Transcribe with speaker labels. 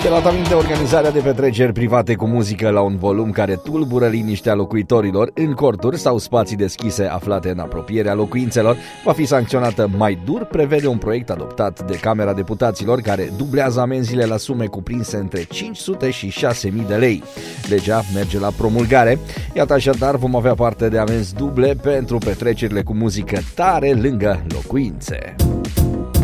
Speaker 1: De la aminte, organizarea de petreceri private cu muzică la un volum care tulbură liniștea locuitorilor în corturi sau spații deschise aflate în apropierea locuințelor va fi sancționată mai dur, prevede un proiect adoptat de Camera Deputaților care dublează amenziile la sume cuprinse între 500 și 6.000 de lei. Legea merge la promulgare, iată așadar vom avea parte de amenzi duble pentru petrecerile cu muzică tare lângă locuințe.